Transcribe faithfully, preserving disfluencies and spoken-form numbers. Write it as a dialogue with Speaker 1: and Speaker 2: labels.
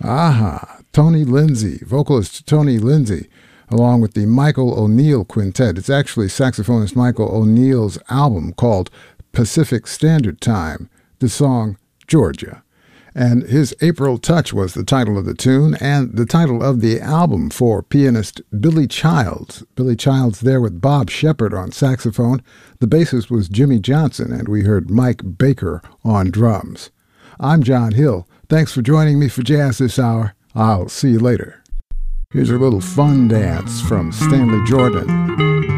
Speaker 1: Aha, Tony Lindsay, vocalist Tony Lindsay, along with the Michael O'Neill Quintet. It's actually saxophonist Michael O'Neill's album called Pacific Standard Time, the song Georgia. And his April Touch was the title of the tune and the title of the album for pianist Billy Childs. Billy Childs there with Bob Shepard on saxophone. The bassist was Jimmy Johnson, and we heard Mike Baker on drums. I'm John Hill. Thanks for joining me for Jazz this hour. I'll see you later. Here's a little fun dance from Stanley Jordan.